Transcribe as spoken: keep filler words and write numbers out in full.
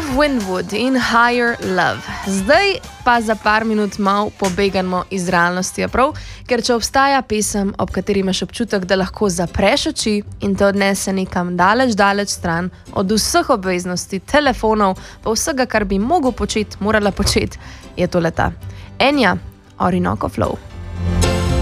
Winwood in Higher Love. Zdaj pa za par minut mal pobegamo iz realnosti, prav? Ker če obstaja pesem, ob kateri imaš občutek, da lahko zapreš oči in te odnese nekam daleč, daleč stran od vseh obveznosti, telefonov, pa vsega, kar bi mogel početi, morala početi, je to leta. Enya, Orinoco Flow.